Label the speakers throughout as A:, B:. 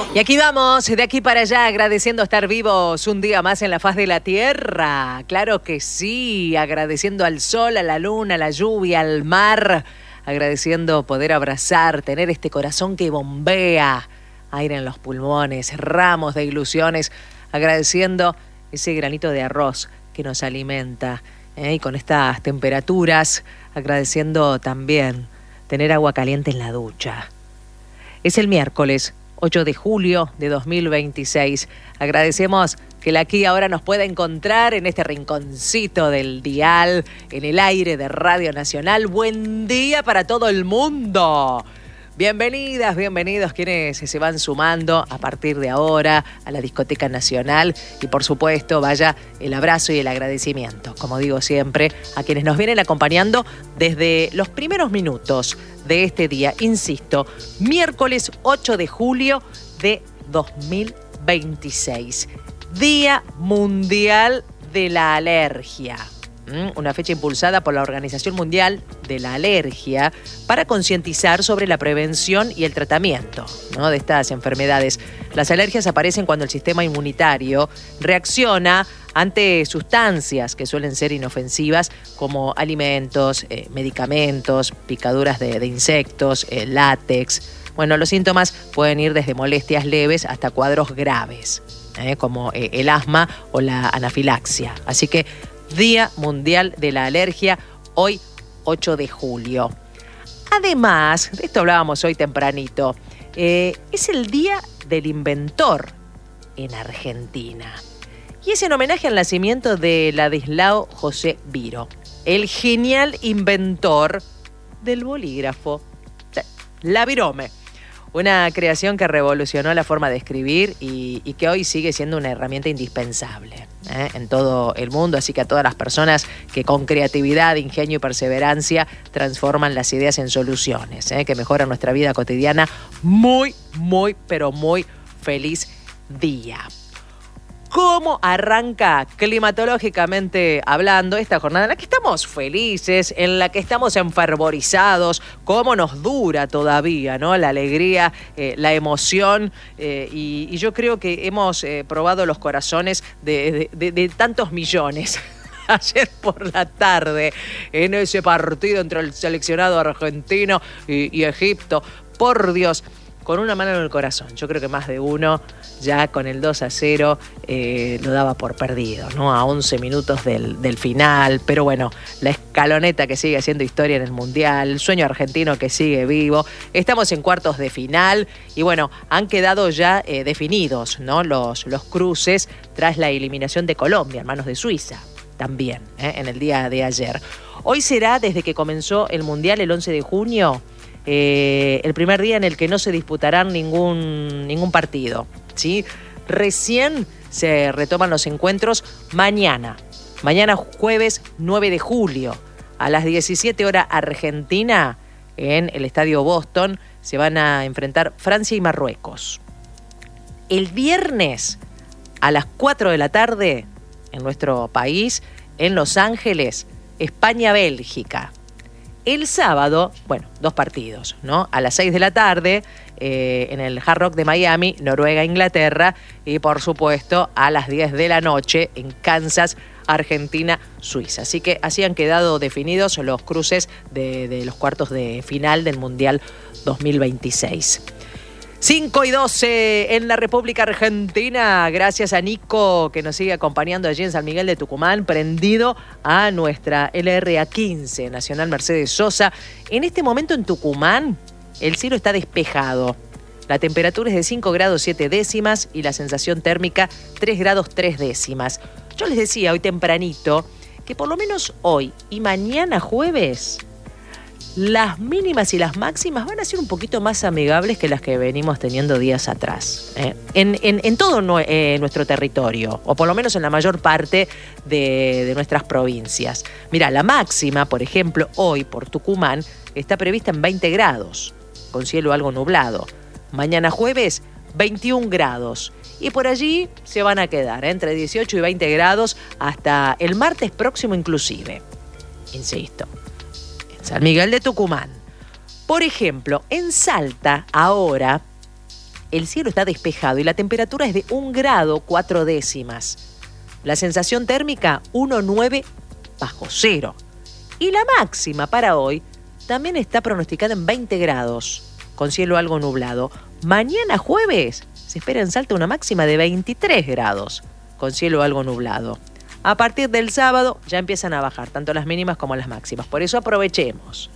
A: Y aquí vamos, de aquí para allá, agradeciendo estar vivos un día más en la faz de la tierra. Claro que sí, agradeciendo al sol, a la luna, a la lluvia, al mar. Agradeciendo poder abrazar, tener este corazón que bombea aire en los pulmones, ramos de ilusiones. Agradeciendo ese granito de arroz que nos alimenta. Y con estas temperaturas, agradeciendo también tener agua caliente en la ducha. Es el miércoles 8 de julio de 2026. Agradecemos que la aquí ahora nos pueda encontrar en este rinconcito del dial, en el aire de Radio Nacional. Buen día para todo el mundo. Bienvenidas, bienvenidos quienes se van sumando a partir de ahora a la Discoteca Nacional y por supuesto vaya el abrazo y el agradecimiento, como digo siempre, a quienes nos vienen acompañando desde los primeros minutos de este día, insisto, miércoles 8 de julio de 2026, Día Mundial de la Alergia. Una fecha impulsada por la Organización Mundial de la Alergia para concientizar sobre la prevención y el tratamiento, ¿no?, de estas enfermedades. Las alergias aparecen cuando el sistema inmunitario reacciona ante sustancias que suelen ser inofensivas como alimentos, medicamentos, picaduras de insectos, látex. Bueno, los síntomas pueden ir desde molestias leves hasta cuadros graves, como el asma o la anafilaxia. Así que Día Mundial de la Alergia, hoy 8 de julio. Además, de esto hablábamos hoy tempranito, es el Día del Inventor en Argentina. Y es en homenaje al nacimiento de Ladislao José Biro, el genial inventor del bolígrafo, la virome. Una creación que revolucionó la forma de escribir y que hoy sigue siendo una herramienta indispensable en todo el mundo. Así que a todas las personas que con creatividad, ingenio y perseverancia transforman las ideas en soluciones, que mejoran nuestra vida cotidiana, muy, pero muy feliz día. ¿Cómo arranca climatológicamente hablando esta jornada en la que estamos felices, en la que estamos enfervorizados? ¿Cómo nos dura todavía, ¿no?, la alegría, la emoción? Y yo creo que hemos probado los corazones de tantos millones. Ayer por la tarde, en ese partido entre el seleccionado argentino y Egipto, por Dios, con una mano en el corazón. Yo creo que más de uno ya con el 2-0 lo daba por perdido, ¿no? A 11 minutos del final. Pero bueno, la escaloneta que sigue haciendo historia en el Mundial, el sueño argentino que sigue vivo. Estamos en cuartos de final y bueno, han quedado ya definidos, ¿no?, los cruces tras la eliminación de Colombia en manos de Suiza también, en el día de ayer. Hoy será, desde que comenzó el Mundial el 11 de junio, el primer día en el que no se disputarán ningún partido, ¿sí? Recién se retoman los encuentros mañana jueves 9 de julio, a las 17 horas Argentina, en el Estadio Boston, se van a enfrentar Francia y Marruecos. El viernes a las 4 de la tarde, en nuestro país, en Los Ángeles, España-Bélgica. El sábado, bueno, 2 partidos, ¿no? A las 6 de la tarde, en el Hard Rock de Miami, Noruega-Inglaterra, y por supuesto a las 10 de la noche en Kansas, Argentina-Suiza. Así que así han quedado definidos los cruces de los cuartos de final del Mundial 2026. 5:12 en la República Argentina, gracias a Nico que nos sigue acompañando allí en San Miguel de Tucumán, prendido a nuestra LRA 15, Nacional Mercedes Sosa. En este momento en Tucumán el cielo está despejado, la temperatura es de 5 grados 7 décimas y la sensación térmica 3 grados 3 décimas. Yo les decía hoy tempranito que por lo menos hoy y mañana jueves las mínimas y las máximas van a ser un poquito más amigables que las que venimos teniendo días atrás, en todo nuestro territorio, o por lo menos en la mayor parte de nuestras provincias. Mira, la máxima, por ejemplo, hoy por Tucumán está prevista en 20 grados, con cielo algo nublado. Mañana jueves, 21 grados. Y por allí se van a quedar entre 18 y 20 grados hasta el martes próximo inclusive. Insisto, San Miguel de Tucumán. Por ejemplo, en Salta, ahora, el cielo está despejado y la temperatura es de 1 grado 4 décimas. La sensación térmica 1,9 bajo cero. Y la máxima para hoy también está pronosticada en 20 grados, con cielo algo nublado. Mañana jueves se espera en Salta una máxima de 23 grados, con cielo algo nublado. A partir del sábado ya empiezan a bajar tanto las mínimas como las máximas. Por eso aprovechemos,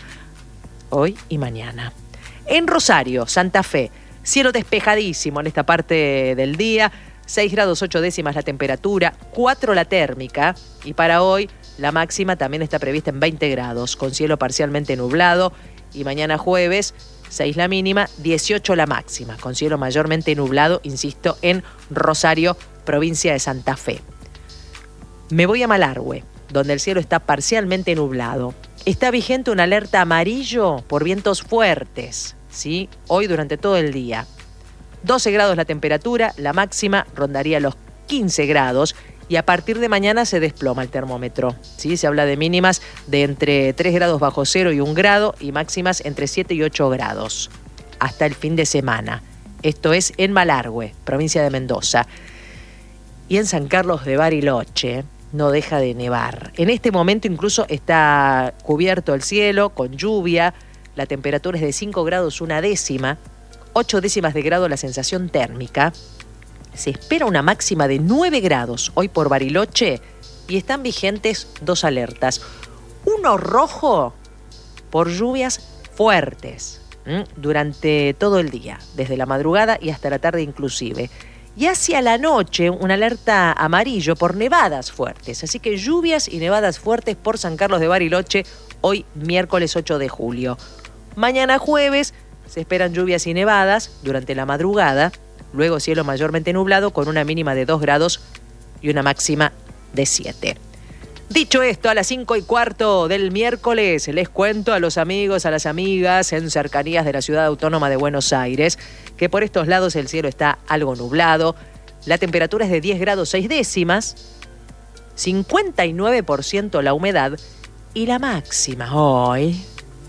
A: hoy y mañana. En Rosario, Santa Fe, cielo despejadísimo en esta parte del día. 6 grados 8 décimas la temperatura, 4 la térmica. Y para hoy la máxima también está prevista en 20 grados, con cielo parcialmente nublado. Y mañana jueves, 6 la mínima, 18 la máxima, con cielo mayormente nublado, insisto, en Rosario, provincia de Santa Fe. Me voy a Malargüe, donde el cielo está parcialmente nublado. Está vigente una alerta amarillo por vientos fuertes, ¿sí? Hoy durante todo el día. 12 grados la temperatura, la máxima rondaría los 15 grados y a partir de mañana se desploma el termómetro, ¿sí? Se habla de mínimas de entre 3 grados bajo cero y 1 grado y máximas entre 7 y 8 grados hasta el fin de semana. Esto es en Malargüe, provincia de Mendoza. Y en San Carlos de Bariloche no deja de nevar. En este momento incluso está cubierto el cielo con lluvia. La temperatura es de 5 grados 1 décima, 8 décimas de grado la sensación térmica. Se espera una máxima de 9 grados hoy por Bariloche y están vigentes 2 alertas. Uno rojo por lluvias fuertes durante todo el día, desde la madrugada y hasta la tarde inclusive. Y hacia la noche, una alerta amarillo por nevadas fuertes. Así que lluvias y nevadas fuertes por San Carlos de Bariloche, hoy miércoles 8 de julio. Mañana jueves se esperan lluvias y nevadas durante la madrugada, luego cielo mayormente nublado con una mínima de 2 grados y una máxima de 7. Dicho esto, a las 5:15 del miércoles les cuento a los amigos, a las amigas en cercanías de la ciudad autónoma de Buenos Aires que por estos lados el cielo está algo nublado, la temperatura es de 10 grados 6 décimas, 59% la humedad y la máxima hoy,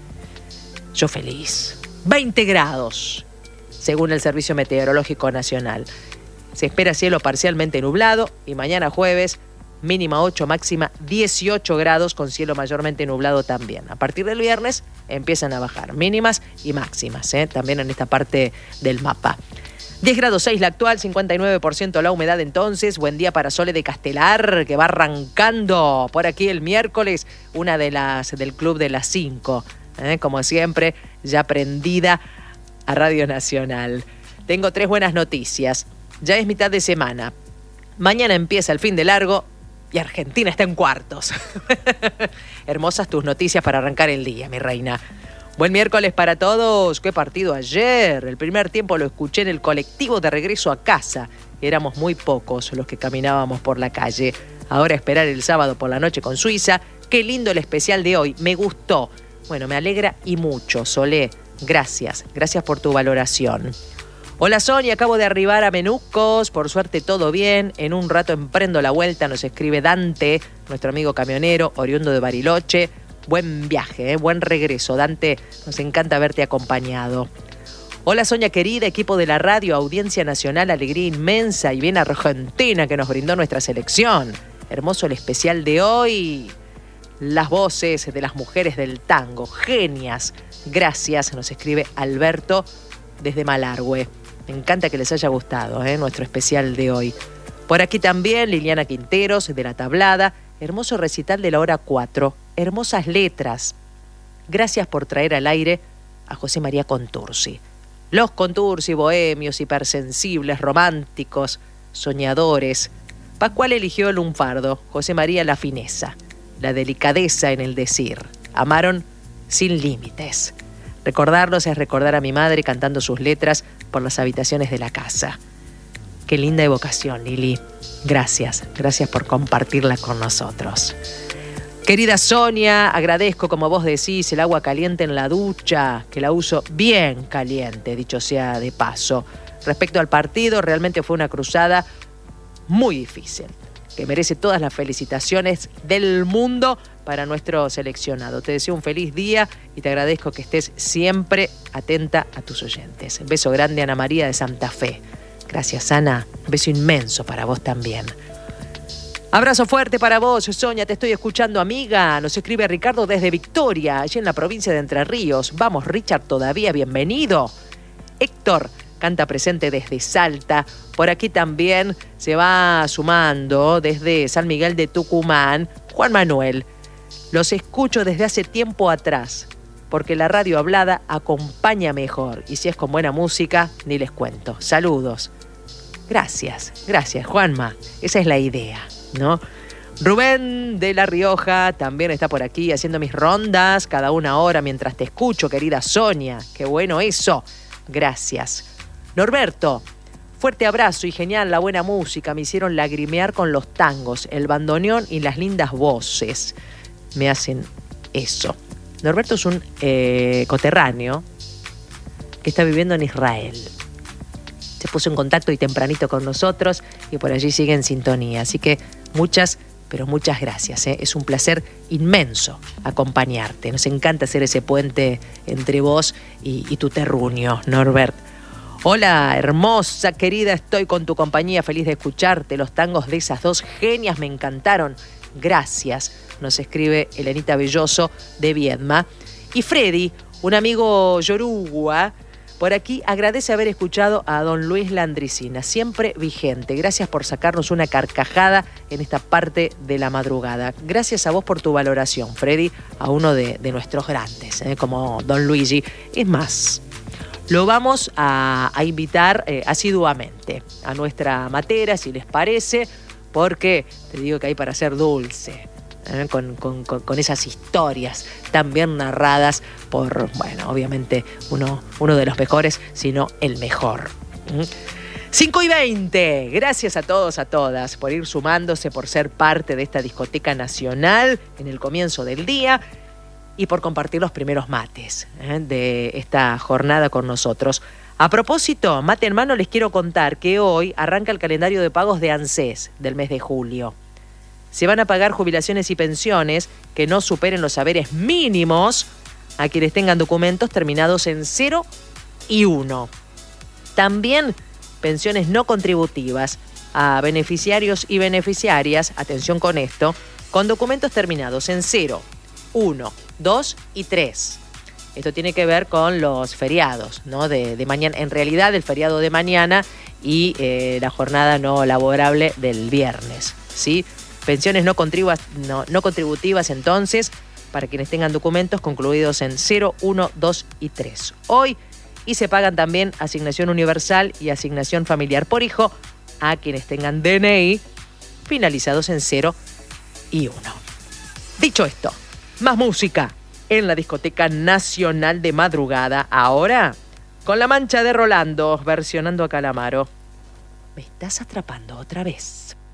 A: yo feliz, 20 grados, según el Servicio Meteorológico Nacional. Se espera cielo parcialmente nublado y mañana jueves mínima 8, máxima 18 grados con cielo mayormente nublado también. A partir del viernes empiezan a bajar mínimas y máximas, también en esta parte del mapa. 10 grados 6 la actual, 59% la humedad entonces. Buen día para Sole de Castelar, que va arrancando por aquí el miércoles, una de las del Club de las 5. Como siempre, ya prendida a Radio Nacional. Tengo 3 buenas noticias. Ya es mitad de semana. Mañana empieza el fin de largo y Argentina está en cuartos. Hermosas tus noticias para arrancar el día, mi reina. Buen miércoles para todos. ¿Qué partido ayer? El primer tiempo lo escuché en el colectivo de regreso a casa. Éramos muy pocos los que caminábamos por la calle. Ahora esperar el sábado por la noche con Suiza. Qué lindo el especial de hoy. Me gustó. Bueno, me alegra y mucho, Solé. Gracias. Gracias por tu valoración. Hola Sonia, acabo de arribar a Menucos, por suerte todo bien, en un rato emprendo la vuelta, nos escribe Dante, nuestro amigo camionero, oriundo de Bariloche. Buen viaje, buen regreso, Dante, nos encanta verte acompañado. Hola Sonia querida, equipo de la radio, audiencia nacional, alegría inmensa y bien argentina que nos brindó nuestra selección. Hermoso el especial de hoy, las voces de las mujeres del tango, genias. Gracias, nos escribe Alberto desde Malargüe. Me encanta que les haya gustado nuestro especial de hoy. Por aquí también Liliana Quinteros de La Tablada. Hermoso recital de la hora 4. Hermosas letras. Gracias por traer al aire a José María Contursi. Los Contursi, bohemios, hipersensibles, románticos, soñadores. Pascual eligió el lunfardo, José María la fineza, la delicadeza en el decir. Amaron sin límites. Recordarlos es recordar a mi madre cantando sus letras por las habitaciones de la casa. Qué linda evocación, Lili. Gracias, gracias por compartirla con nosotros. Querida Sonia, agradezco, como vos decís, el agua caliente en la ducha, que la uso bien caliente, dicho sea de paso. Respecto al partido, realmente fue una cruzada muy difícil. que merece todas las felicitaciones del mundo para nuestro seleccionado. Te deseo un feliz día y te agradezco que estés siempre atenta a tus oyentes. Un beso grande, Ana María de Santa Fe. Gracias, Ana. Un beso inmenso para vos también. Abrazo fuerte para vos, Sonia, te estoy escuchando, amiga. Nos escribe Ricardo desde Victoria, allí en la provincia de Entre Ríos. Vamos, Richard, todavía bienvenido. Héctor canta presente desde Salta. Por aquí también se va sumando desde San Miguel de Tucumán, Juan Manuel. Los escucho desde hace tiempo atrás, porque la radio hablada acompaña mejor. Y si es con buena música, ni les cuento. Saludos. Gracias, Juanma. Esa es la idea, ¿no? Rubén de La Rioja también está por aquí haciendo mis rondas cada una hora mientras te escucho, querida Sonia. Qué bueno eso. Gracias. Norberto, fuerte abrazo y genial la buena música. Me hicieron lagrimear con los tangos, el bandoneón y las lindas voces. Me hacen eso. Norberto es un coterráneo que está viviendo en Israel. Se puso en contacto y tempranito con nosotros y por allí sigue en sintonía. Así que muchas, pero muchas gracias. Es un placer inmenso acompañarte. Nos encanta hacer ese puente entre vos y tu terruño, Norbert. Hola, hermosa, querida, estoy con tu compañía, feliz de escucharte. Los tangos de esas dos genias me encantaron. Gracias, nos escribe Elenita Belloso de Viedma. Y Freddy, un amigo yoruba, por aquí agradece haber escuchado a don Luis Landricina, siempre vigente. Gracias por sacarnos una carcajada en esta parte de la madrugada. Gracias a vos por tu valoración, Freddy, a uno de nuestros grandes, como don Luigi. Es más, lo vamos a invitar asiduamente a nuestra matera, si les parece, porque te digo que hay para ser dulce. Con esas historias tan bien narradas por, bueno, obviamente uno de los mejores, sino el mejor. 5:20. Gracias a todos, a todas, por ir sumándose, por ser parte de esta discoteca nacional en el comienzo del día y por compartir los primeros mates de esta jornada con nosotros. A propósito, mate en mano, les quiero contar que hoy arranca el calendario de pagos de ANSES del mes de julio. Se van a pagar jubilaciones y pensiones que no superen los haberes mínimos a quienes tengan documentos terminados en 0 y 1. También pensiones no contributivas a beneficiarios y beneficiarias, atención con esto, con documentos terminados en 0, 1, 2 y 3. Esto tiene que ver con los feriados, ¿no? de mañana, en realidad el feriado de mañana y la jornada no laborable del viernes, ¿sí? Pensiones no contributivas, entonces, para quienes tengan documentos concluidos en 0, 1, 2 y 3. Hoy, y se pagan también asignación universal y asignación familiar por hijo a quienes tengan DNI finalizados en 0 y 1. Dicho esto, más música en la discoteca nacional de madrugada. Ahora, con La Mancha de Rolando, versionando a Calamaro. Me estás atrapando otra vez.